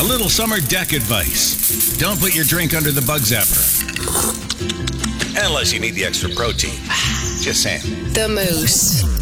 A little summer deck advice. Don't put your drink under the bug zapper. Unless you need the extra protein. Just saying. The Moose.